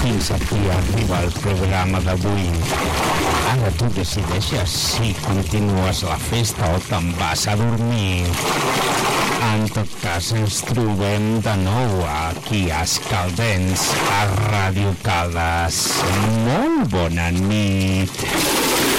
fins aquí arriba el programa d'avui. Ara tu decideixes si continues la festa o te'n vas a dormir. En tot cas, ens trobem de nou aquí a Escaldents, a Ràdio Caldes. Molt bona nit.